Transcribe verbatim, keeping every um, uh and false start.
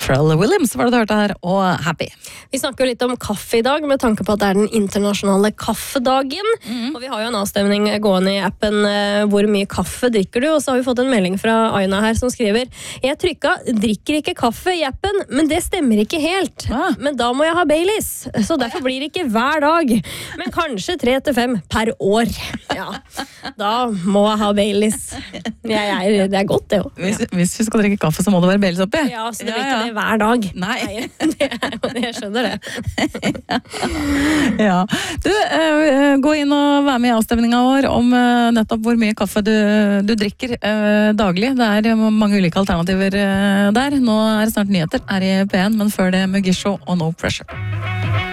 Pharrell Williams var det du hørte her, og Happy. Vi snakker jo litt om kaffe i dag, med tanke på at det er den internasjonale kaffedagen. Mm. Og vi har jo en avstemning gående i appen eh, hvor mye kaffe drikker du, og så har vi fått en melding fra Aina her som skriver: Jeg trykka, drikker ikke kaffe i appen, men det stemmer ikke helt. Ah. Men da må jeg ha Baileys, så derfor blir det ikke hver dag, men kanskje tre til fem per år. Ja, da må jeg ha Baileys. Jeg er, det er godt det også. Hvis, hvis vi skal drikke kaffe, så må det være Baileys oppi. Ja, så det blir ikke det hver dag. Nei. Nei, jeg skjønner det. Ja. Du, uh, gå inn og vær med i avstemningen vår om uh, nettopp hvor mye kaffe du, du drikker uh, daglig. Det er mange ulike alternativer uh, der. Nå er det snart nyheter her i P en, men før det Mugisho og No Pressure.